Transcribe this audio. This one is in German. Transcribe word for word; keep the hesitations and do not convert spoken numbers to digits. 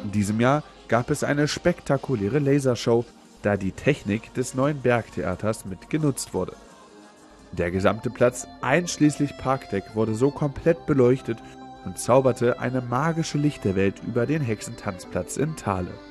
In diesem Jahr gab es eine spektakuläre Lasershow, da die Technik des neuen Bergtheaters mit genutzt wurde. Der gesamte Platz, einschließlich Parkdeck, wurde so komplett beleuchtet und zauberte eine magische Lichterwelt über den Hexentanzplatz in Thale.